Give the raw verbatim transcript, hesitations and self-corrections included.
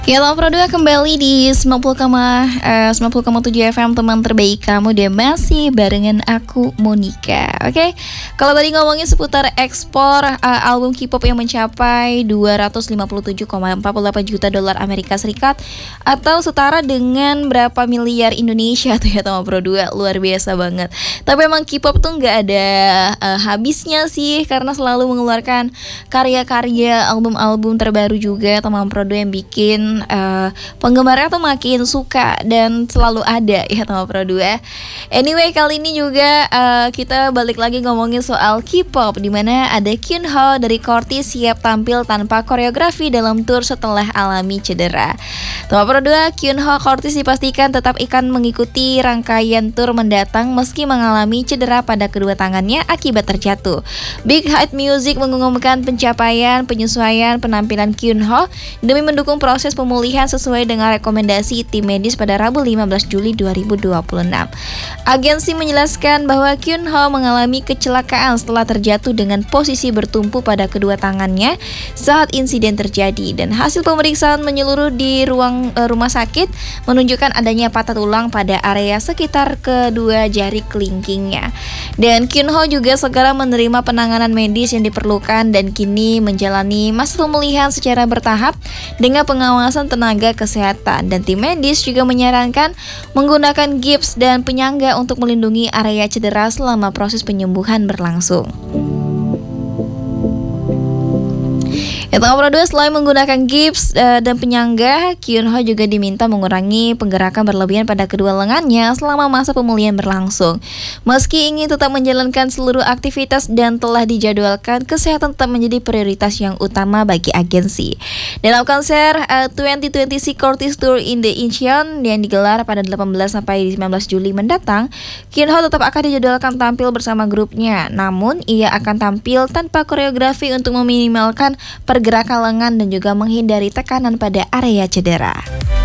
Kita berdua kembali di sembilan puluh koma tujuh F M, teman terbaik kamu, dia masih barengan aku, Monica. Oke, okay? Kalau tadi ngomongin seputar ekspor uh, album K-pop yang mencapai dua ratus lima puluh tujuh koma empat puluh delapan juta dolar Amerika Serikat atau setara dengan berapa miliar Indonesia tuh ya, teman berdua, luar biasa banget. Tapi emang K-pop tuh nggak ada uh, habisnya sih, karena selalu mengeluarkan karya-karya album-album terbaru juga, teman berdua, yang bikin Uh, penggemarnya tuh makin suka dan selalu ada ya, teman Pro dua. Anyway, kali ini juga uh, kita balik lagi ngomongin soal K-pop, dimana ada Kyunho dari Corty siap tampil tanpa koreografi dalam tour setelah alami cedera. Teman Pro dua, Kyunho Corty dipastikan tetap akan mengikuti rangkaian tour mendatang meski mengalami cedera pada kedua tangannya akibat terjatuh. Big Hit Music mengumumkan pencapaian penyesuaian penampilan Kyunho demi mendukung proses pemulihan sesuai dengan rekomendasi tim medis pada Rabu lima belas Juli dua ribu dua puluh enam. Agensi menjelaskan bahwa Kyunho mengalami kecelakaan setelah terjatuh dengan posisi bertumpu pada kedua tangannya saat insiden terjadi, dan hasil pemeriksaan menyeluruh di ruang uh, rumah sakit menunjukkan adanya patah tulang pada area sekitar kedua jari kelingkingnya. Dan Kyunho juga segera menerima penanganan medis yang diperlukan dan kini menjalani masa pemulihan secara bertahap dengan pengawasan tenaga kesehatan, dan tim medis juga menyarankan menggunakan gips dan penyangga untuk melindungi area cedera selama proses penyembuhan berlangsung. Yang tengah berdua, selain menggunakan gips uh, dan penyangga, Kyunho juga diminta mengurangi penggerakan berlebihan pada kedua lengannya selama masa pemulihan berlangsung. Meski ingin tetap menjalankan seluruh aktivitas dan telah dijadwalkan, kesehatan tetap menjadi prioritas yang utama bagi agensi. Dalam konser uh, dua ribu dua puluh C Corty's Tour in the Incheon yang digelar pada delapan belas sampai sembilan belas Juli mendatang, Kyunho tetap akan dijadwalkan tampil bersama grupnya. Namun, ia akan tampil tanpa koreografi untuk meminimalkan pergerakan lengan dan juga menghindari tekanan pada area cedera.